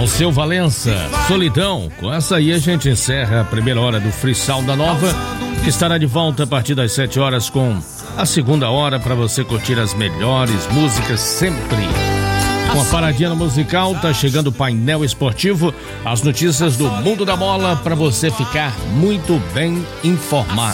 Alceu Valença, Solidão. Com essa aí a gente encerra a primeira hora do Freestyle da Nova, que estará de volta a partir das 7 horas com a segunda hora para você curtir as melhores músicas sempre. Com a paradinha musical, tá chegando o painel esportivo, as notícias do mundo da bola para você ficar muito bem informado.